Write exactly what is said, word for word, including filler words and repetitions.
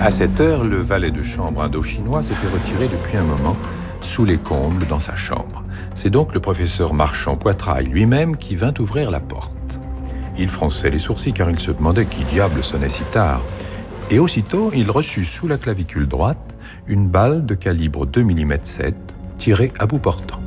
À cette heure, le valet de chambre indo-chinois s'était retiré depuis un moment sous les combles dans sa chambre. C'est donc le professeur Marchand-Poitrail lui-même qui vint ouvrir la porte. Il fronçait les sourcils car il se demandait qui diable sonnait si tard. Et aussitôt, il reçut sous la clavicule droite une balle de calibre deux millimètres sept tirée à bout portant.